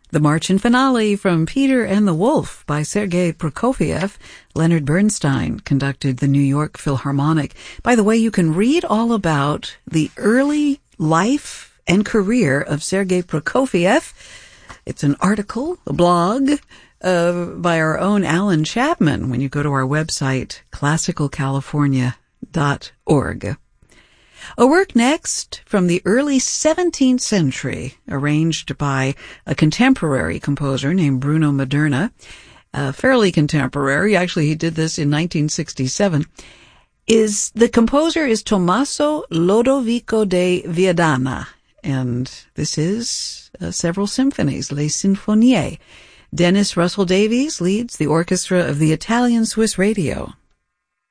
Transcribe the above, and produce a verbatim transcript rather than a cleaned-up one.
The March and Finale from Peter and the Wolf by Sergei Prokofiev. Leonard Bernstein conducted the New York Philharmonic. By the way, you can read all about the early life and career of Sergei Prokofiev. It's an article, a blog, uh, by our own Alan Chapman when you go to our website, classical california dot org. A work next from the early seventeenth century, arranged by a contemporary composer named Bruno Maderna, uh, fairly contemporary, actually he did this in nineteen sixty-seven, is the composer is Tommaso Lodovico de Viadana, and this is uh, several symphonies, Les Sinfonies. Dennis Russell Davies leads the orchestra of the Italian Swiss Radio.